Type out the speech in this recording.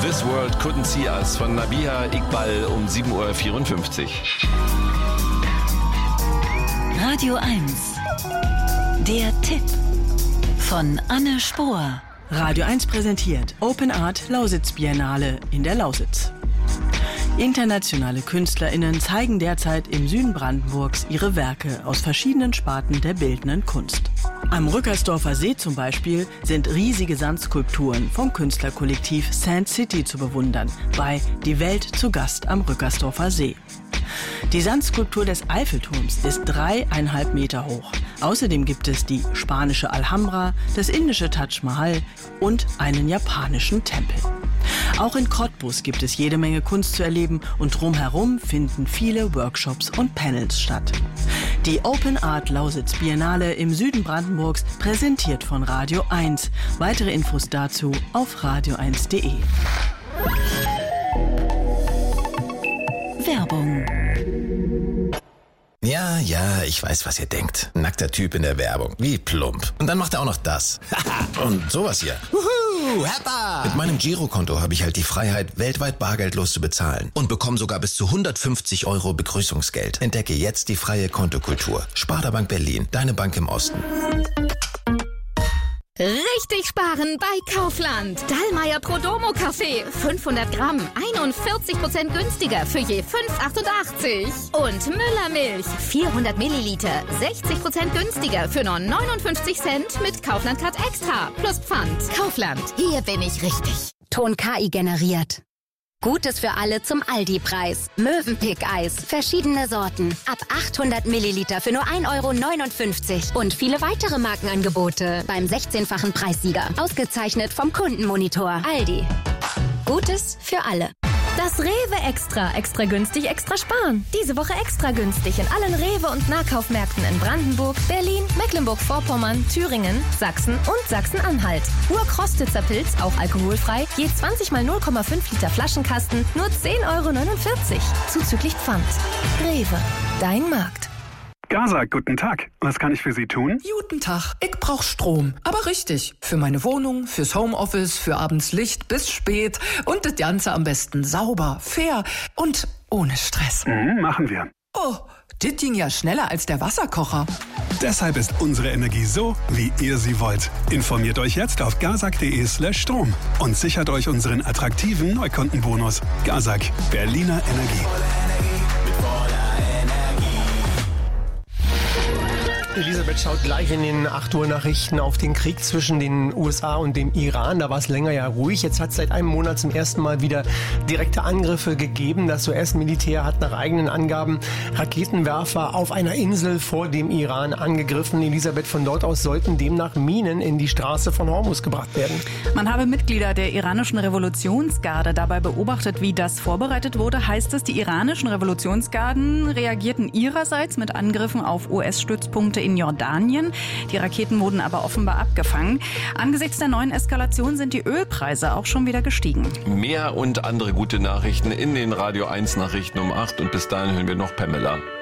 This World Couldn't See Us von Nabiha Iqbal um 7.54 Uhr. Radio 1. Der Tipp von Anne Spohr. Radio 1 präsentiert Open Art Lausitz Biennale in der Lausitz. Internationale KünstlerInnen zeigen derzeit im Süden Brandenburgs ihre Werke aus verschiedenen Sparten der bildenden Kunst. Am Rückersdorfer See zum Beispiel sind riesige Sandskulpturen vom Künstlerkollektiv Sand City zu bewundern, bei Die Welt zu Gast am Rückersdorfer See. Die Sandskulptur des Eiffelturms ist 3,5 Meter hoch. Außerdem gibt es die spanische Alhambra, das indische Taj Mahal und einen japanischen Tempel. Auch in Cottbus gibt es jede Menge Kunst zu erleben und drumherum finden viele Workshops und Panels statt. Die Open Art Lausitz Biennale im Süden Brandenburgs, präsentiert von Radio 1. Weitere Infos dazu auf radio1.de. Werbung. Ja, ich weiß, was ihr denkt. Nackter Typ in der Werbung. Wie plump. Und dann macht er auch noch das. Und sowas hier. Mit meinem Girokonto habe ich halt die Freiheit, weltweit bargeldlos zu bezahlen. Und bekomme sogar bis zu 150 € Begrüßungsgeld. Entdecke jetzt die freie Kontokultur. Sparda-Bank Berlin, deine Bank im Osten. Richtig sparen bei Kaufland. Dallmayr Prodomo Kaffee. 500 Gramm. 41% günstiger für je 5,88. Und Müller Milch. 400 Milliliter. 60% günstiger für nur 59 Cent mit Kaufland Card Extra. Plus Pfand. Kaufland. Hier bin ich richtig. Ton KI generiert. Gutes für alle zum Aldi-Preis. Mövenpick-Eis. Verschiedene Sorten. Ab 800 Milliliter für nur 1,59 €. Und viele weitere Markenangebote beim 16-fachen Preissieger. Ausgezeichnet vom Kundenmonitor. Aldi. Gutes für alle. Das Rewe Extra. Extra günstig, extra sparen. Diese Woche extra günstig in allen Rewe- und Nahkaufmärkten in Brandenburg, Berlin, Mecklenburg-Vorpommern, Thüringen, Sachsen und Sachsen-Anhalt. Urkrostitzer Pilz, auch alkoholfrei, je 20 mal 0,5 Liter Flaschenkasten, nur 10,49 €. Zuzüglich Pfand. Rewe, dein Markt. Gaza, guten Tag. Was kann ich für Sie tun? Guten Tag. Ich brauch Strom. Aber richtig. Für meine Wohnung, fürs Homeoffice, für abends Licht bis spät. Und das Ganze am besten sauber, fair und ohne Stress. Machen wir. Oh, das ging ja schneller als der Wasserkocher. Deshalb ist unsere Energie so, wie ihr sie wollt. Informiert euch jetzt auf gazak.de/Strom und sichert euch unseren attraktiven Neukundenbonus. Gazak, Berliner Energie. Elisabeth schaut gleich in den 8 Uhr Nachrichten auf den Krieg zwischen den USA und dem Iran. Da war es länger ja ruhig. Jetzt hat es seit einem Monat zum ersten Mal wieder direkte Angriffe gegeben. Das US-Militär hat nach eigenen Angaben Raketenwerfer auf einer Insel vor dem Iran angegriffen. Elisabeth, von dort aus sollten demnach Minen in die Straße von Hormuz gebracht werden. Man habe Mitglieder der iranischen Revolutionsgarde dabei beobachtet, wie das vorbereitet wurde. Heißt es, die iranischen Revolutionsgarden reagierten ihrerseits mit Angriffen auf US-Stützpunkte in Jordanien. Die Raketen wurden aber offenbar abgefangen. Angesichts der neuen Eskalation sind die Ölpreise auch schon wieder gestiegen. Mehr und andere gute Nachrichten in den Radio 1 Nachrichten um 8 und bis dahin hören wir noch Pamela.